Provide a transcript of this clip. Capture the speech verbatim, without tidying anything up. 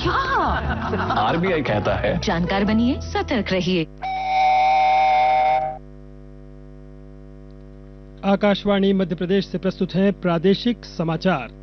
क्या? आरबीआई कहता है, जानकार बनिए, सतर्क रहिए। आकाशवाणी मध्य प्रदेश से प्रस्तुत है प्रादेशिक समाचार।